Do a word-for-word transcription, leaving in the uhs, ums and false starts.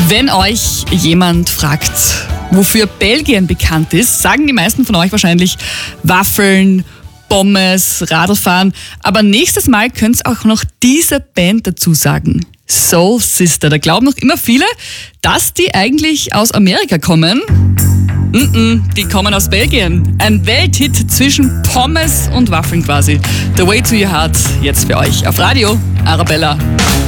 Wenn euch jemand fragt, wofür Belgien bekannt ist, sagen die meisten von euch wahrscheinlich Waffeln, Pommes, Radlfahren. Aber nächstes Mal könnt ihr auch noch diese Band dazu sagen. Soul Sister. Da glauben noch immer viele, dass die eigentlich aus Amerika kommen. Mm-mm, die kommen aus Belgien. Ein Welthit zwischen Pommes und Waffeln quasi. The Way to Your Heart jetzt für euch auf Radio Arabella.